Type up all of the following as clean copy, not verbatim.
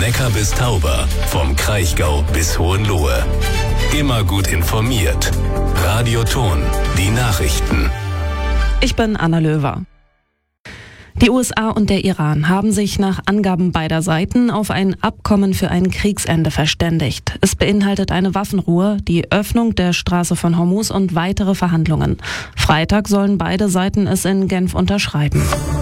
Neckar bis Tauber, vom Kraichgau bis Hohenlohe. Immer gut informiert. Radio Ton, die Nachrichten. Ich bin Anna Löwer. Die USA und der Iran haben sich nach Angaben beider Seiten auf ein Abkommen für ein Kriegsende verständigt. Es beinhaltet eine Waffenruhe, die Öffnung der Straße von Hormuz und weitere Verhandlungen. Freitag sollen beide Seiten es in Genf unterschreiben.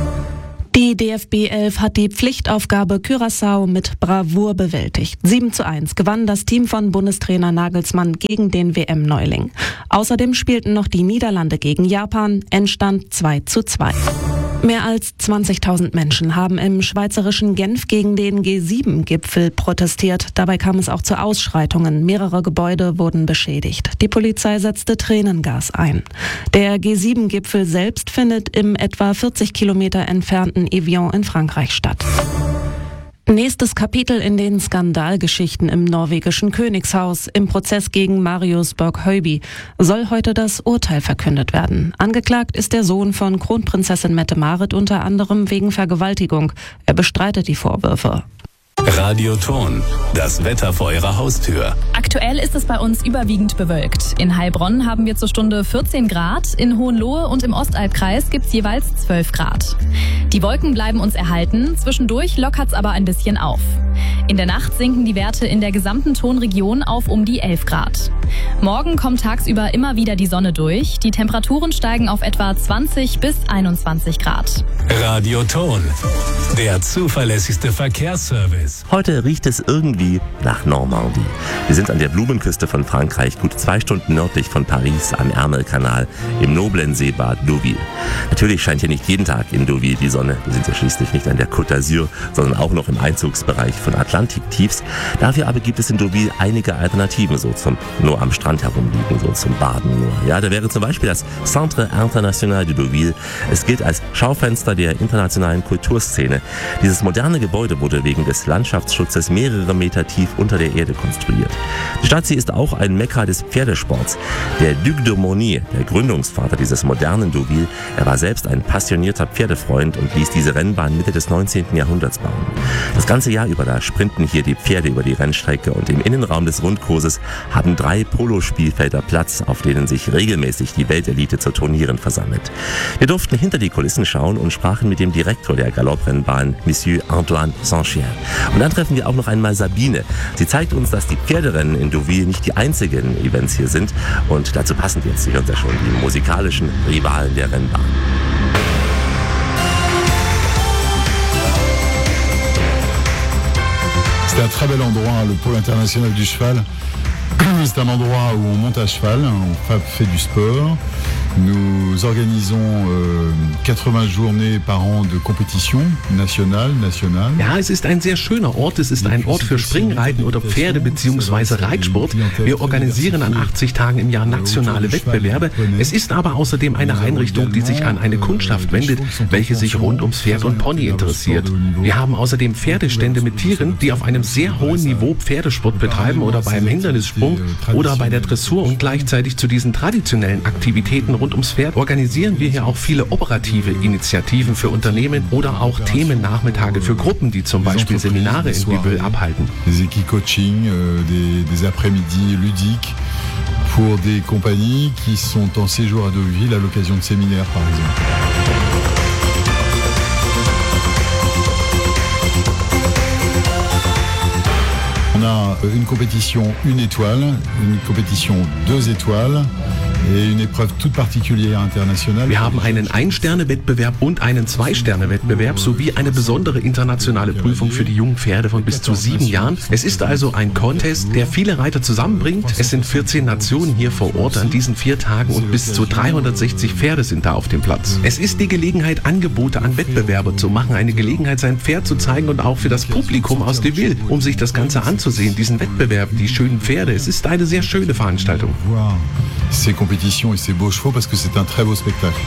Die DFB 11 hat die Pflichtaufgabe Curaçao mit Bravour bewältigt. 7:1 gewann das Team von Bundestrainer Nagelsmann gegen den WM-Neuling. Außerdem spielten noch die Niederlande gegen Japan, Endstand 2:2. Mehr als 20.000 Menschen haben im schweizerischen Genf gegen den G7-Gipfel protestiert. Dabei kam es auch zu Ausschreitungen. Mehrere Gebäude wurden beschädigt. Die Polizei setzte Tränengas ein. Der G7-Gipfel selbst findet im etwa 40 Kilometer entfernten Evian in Frankreich statt. Nächstes Kapitel in den Skandalgeschichten im norwegischen Königshaus. Im Prozess gegen Marius Borg-Høiby soll heute das Urteil verkündet werden. Angeklagt ist der Sohn von Kronprinzessin Mette-Marit unter anderem wegen Vergewaltigung. Er bestreitet die Vorwürfe. Radio Ton, das Wetter vor Ihrer Haustür. Aktuell ist es bei uns überwiegend bewölkt. In Heilbronn haben wir zur Stunde 14 Grad, in Hohenlohe und im Ostalbkreis gibt's jeweils 12 Grad. Die Wolken bleiben uns erhalten, zwischendurch lockert's aber ein bisschen auf. In der Nacht sinken die Werte in der gesamten Tonregion auf um die 11 Grad. Morgen kommt tagsüber immer wieder die Sonne durch. Die Temperaturen steigen auf etwa 20 bis 21 Grad. Radio Ton, der zuverlässigste Verkehrsservice. Heute riecht es irgendwie nach Normandie. Wir sind an der Blumenküste von Frankreich, gut 2 Stunden nördlich von Paris am Ärmelkanal im noblen Seebad Deauville. Natürlich scheint hier nicht jeden Tag in Deauville die Sonne. Wir sind ja schließlich nicht an der Côte d'Azur, sondern auch noch im Einzugsbereich von Atlantiktiefs. Dafür aber gibt es in Deauville einige Alternativen, so zum nur am Strand herumliegen, so zum Baden nur. Ja, da wäre zum Beispiel das Centre International de Deauville. Es gilt als Schaufenster der internationalen Kulturszene. Dieses moderne Gebäude wurde wegen des Landschaftsschutzes mehrere Meter tief unter der Erde konstruiert. Die Stadt, sie ist auch ein Mekka des Pferdesports. Der Duc de Morny, der Gründungsvater dieses modernen Deauville, er war selbst ein passionierter Pferdefreund und ließ diese Rennbahn Mitte des 19. Jahrhunderts bauen. Das ganze Jahr über da sprinten hier die Pferde über die Rennstrecke und im Innenraum des Rundkurses haben 3 Polospielfelder Platz, auf denen sich regelmäßig die Weltelite zu Turnieren versammelt. Wir durften hinter die Kulissen schauen und sprachen mit dem Direktor der Galopprennbahn, Monsieur Antoine Sanchien. Und dann treffen wir auch noch einmal Sabine. Sie zeigt uns, dass die Pferderennen in Deauville nicht die einzigen Events hier sind. Und dazu passen jetzt, Sie hören ja schon, die musikalischen Rivalen der Rennbahn. C'est un très bel endroit, le pôle international du cheval. C'est un endroit où on monte à cheval, on fait du sport. Nous organisons 80 Journées par an de Compétition nationale. Ja, es ist ein sehr schöner Ort. Es ist ein Ort für Springreiten oder Pferde bzw. Reitsport. Wir organisieren an 80 Tagen im Jahr nationale Wettbewerbe. Es ist aber außerdem eine Einrichtung, die sich an eine Kundschaft wendet, welche sich rund ums Pferd und Pony interessiert. Wir haben außerdem Pferdestände mit Tieren, die auf einem sehr hohen Niveau Pferdesport betreiben oder beim Hindernissprung oder bei der Dressur, und gleichzeitig zu diesen traditionellen Aktivitäten rund ums Pferd organisieren wir hier auch viele operative Initiativen für Unternehmen oder auch Themennachmittage für Gruppen, die zum Beispiel Seminare in Bibel abhalten. Des équipes coaching, des après-midi ludiques pour des compagnies qui sont en séjour à Deauville à l'occasion de séminaires par exemple. On a une compétition 1 étoile, une compétition 2 étoiles et une épreuve toute particulière internationale. Wir haben einen 1-Sterne-Wettbewerb und einen 2-Sterne-Wettbewerb sowie eine besondere internationale Prüfung für die jungen Pferde von bis zu 7 Jahren. Es ist also ein Contest, der viele Reiter zusammenbringt. Es sind 14 Nationen hier vor Ort an diesen 4 Tagen und bis zu 360 Pferde sind da auf dem Platz. Es ist die Gelegenheit, Angebote an Wettbewerber zu machen, eine Gelegenheit, sein Pferd zu zeigen und auch für das Publikum aus Deauville, um sich das Ganze anzusehen, diesen Wettbewerb, die schönen Pferde. Es ist eine sehr schöne Veranstaltung. Ces compétitions et ces beaux chevaux parce que c'est un très beau spectacle.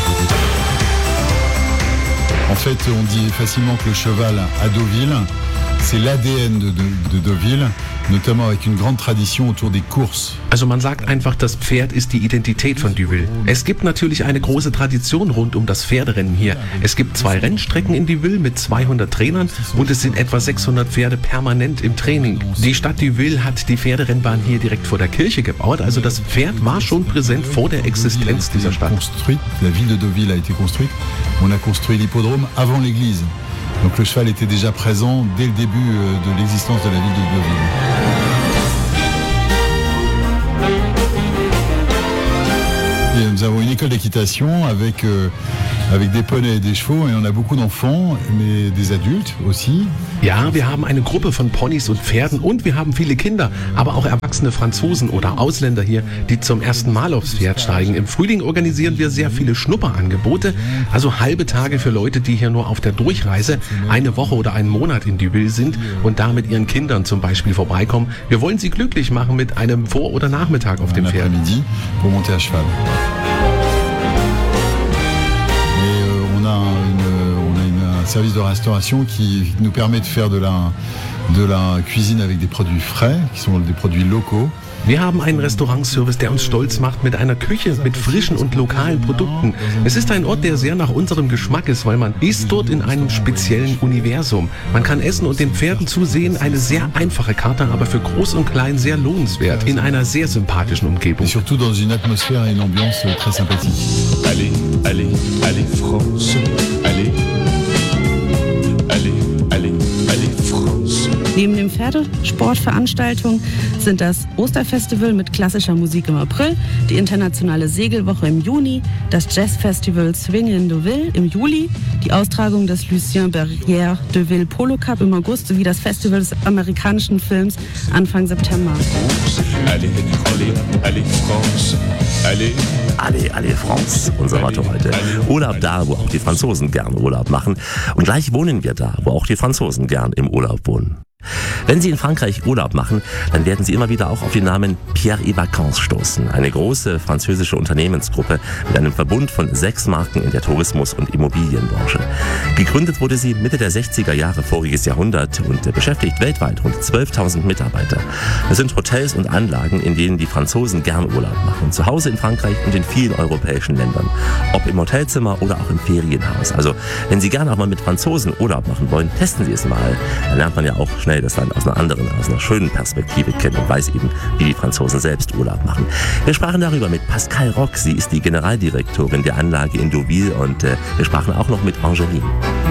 En fait, on dit facilement que le cheval à Deauville c'est l'ADN de Deauville, notamment avec une grande tradition autour des courses. Also man sagt einfach, das Pferd ist die Identität von Deauville. Es gibt natürlich eine große Tradition rund um das Pferderennen hier. Es gibt 2 Rennstrecken in Deauville mit 200 Trainern und es sind etwa 600 Pferde permanent im Training. Die Stadt Deauville hat die Pferderennbahn hier direkt vor der Kirche gebaut, also das Pferd war schon präsent vor der Existenz dieser Stadt. La ville de Deauville a été construite. On a construit l'hippodrome avant l'église. Donc le cheval était déjà présent dès le début de l'existence de la ville de Deauville. Et nous avons une école d'équitation avec des poneys et des chevaux et on a beaucoup d'enfants, mais des adultes aussi. Ja, wir haben eine Gruppe von Ponys und Pferden und wir haben viele Kinder, aber auch erwachsene Franzosen oder Ausländer hier, die zum ersten Mal aufs Pferd steigen. Im Frühling organisieren wir sehr viele Schnupperangebote, also halbe Tage für Leute, die hier nur auf der Durchreise eine Woche oder einen Monat in Deauville sind und da mit ihren Kindern zum Beispiel vorbeikommen. Wir wollen sie glücklich machen mit einem Vor- oder Nachmittag auf dem Pferd. Pour monter à cheval. On a un service de restauration qui nous permet de faire de la cuisine avec des produits frais, qui sont des produits locaux. Wir haben einen Restaurantservice, der uns stolz macht mit einer Küche mit frischen und lokalen Produkten. Es ist ein Ort, der sehr nach unserem Geschmack ist, weil man ist dort in einem speziellen Universum. Man kann essen und den Pferden zusehen. Eine sehr einfache Karte, aber für Groß und Klein sehr lohnenswert in einer sehr sympathischen Umgebung. Et surtout dans une atmosphère et une ambiance très sympathique. Allez, allez, allez France, allez, allez, allez, allez France. Neben den Pferdesportveranstaltungen sind das Osterfestival mit klassischer Musik im April, die internationale Segelwoche im Juni, das Jazzfestival Swing in Deauville im Juli, die Austragung des Lucien Barrière Deauville Polo Cup im August sowie das Festival des amerikanischen Films Anfang September. Allez, allez, allez France, allez. Allez, allez France, unser Motto heute. Urlaub da, wo auch die Franzosen gern Urlaub machen. Und gleich wohnen wir da, wo auch die Franzosen gern im Urlaub wohnen. Wenn Sie in Frankreich Urlaub machen, dann werden Sie immer wieder auch auf den Namen Pierre et Vacances stoßen. Eine große französische Unternehmensgruppe mit einem Verbund von 6 Marken in der Tourismus- und Immobilienbranche. Gegründet wurde sie Mitte der 60er Jahre voriges Jahrhundert und beschäftigt weltweit rund 12.000 Mitarbeiter. Das sind Hotels und Anlagen, in denen die Franzosen gern Urlaub machen. Zu Hause in Frankreich und in vielen europäischen Ländern. Ob im Hotelzimmer oder auch im Ferienhaus. Also, wenn Sie gerne auch mal mit Franzosen Urlaub machen wollen, testen Sie es mal. Dann lernt man ja auch schnell das Land aus einer schönen Perspektive kennen und weiß eben, wie die Franzosen selbst Urlaub machen. Wir sprachen darüber mit Pascal Rock. Sie ist die Generaldirektorin der Anlage in Deauville und wir sprachen auch noch mit Angeline.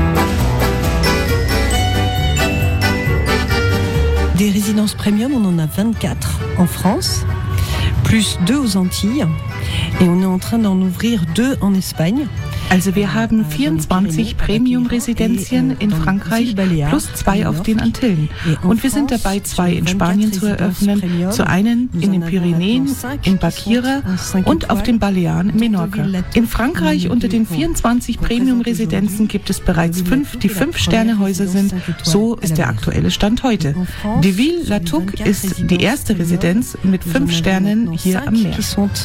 Des résidences premium, on en a 24 en France, plus 2 aux Antilles et on est en train d'en ouvrir 2 en Espagne. Also wir haben 24 Premium-Residenzien in Frankreich plus 2 auf den Antillen. Und wir sind dabei, 2 in Spanien zu eröffnen, zu einen in den Pyrenäen, in Bakira und auf den Balearen in Menorca. In Frankreich unter den 24 Premium-Residenzen gibt es bereits 5, die 5-Sterne-Häuser sind. So ist der aktuelle Stand heute. Deauville-la-Touque ist die erste Residenz mit 5 Sternen hier am Meer.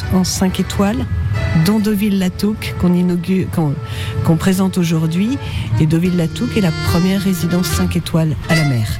Dont Deauville-la-Touque qu'on présente aujourd'hui. Et Deauville-la-Touque est la première résidence 5 étoiles à la mer.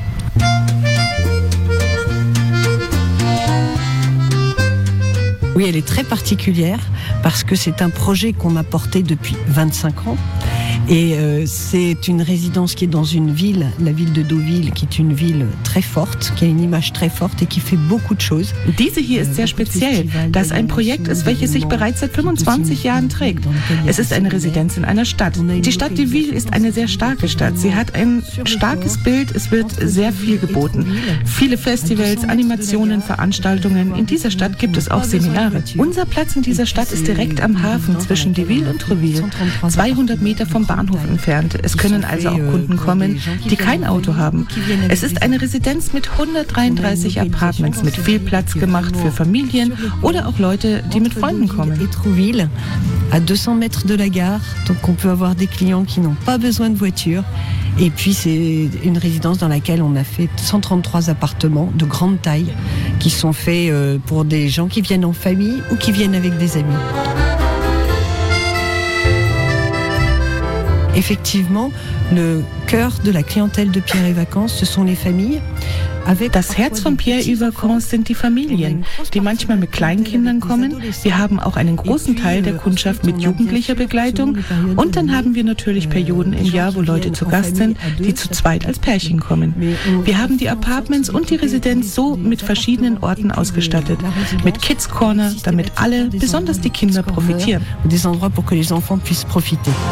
Oui, elle est très particulière parce que c'est un projet qu'on a porté depuis 25 ans. Et c'est une résidence qui est dans une ville, la ville de Deauville, qui est une ville très forte, qui a une image très forte et qui fait beaucoup de choses. Diese hier ist sehr speziell, da es ein Projekt ist, welches sich bereits seit 25 Jahren trägt. Es ist eine Residenz in einer Stadt. Die Stadt Deauville ist eine sehr starke Stadt. Sie hat ein starkes Bild, es wird sehr viel geboten. Viele Festivals, Animationen, Veranstaltungen. In dieser Stadt gibt es auch Seminare. Unser Platz in dieser Stadt ist direkt am Hafen zwischen Deauville und Trouville, 200 Meter vom Bahnhof entfernt. Es können also auch Kunden kommen, die kein Auto haben. Es ist eine Residenz mit 133 Apartments, mit viel Platz gemacht für Familien oder auch Leute, die mit Freunden kommen. Trouville, à 200 mètres de la gare, donc on peut avoir des clients qui n'ont pas besoin de voiture. Et puis c'est une résidence dans laquelle on a fait 133 appartements de grande taille qui sont faits pour des gens qui viennent en famille ou qui viennent avec des amis. Effectivement, Le cœur de la clientèle de Pierre et Vacances, ce sont les familles. Das Herz von Pierre et Vacances sind die Familien, die manchmal mit Kleinkindern kommen. Wir haben auch einen großen Teil der Kundschaft mit jugendlicher Begleitung. Und dann haben wir natürlich Perioden im Jahr, wo Leute zu Gast sind, die zu zweit als Pärchen kommen. Wir haben die Apartments und die Residenz so mit verschiedenen Orten ausgestattet. Mit Kids Corner, damit alle, besonders die Kinder, profitieren. Des endroits pour que les enfants puissent profiter.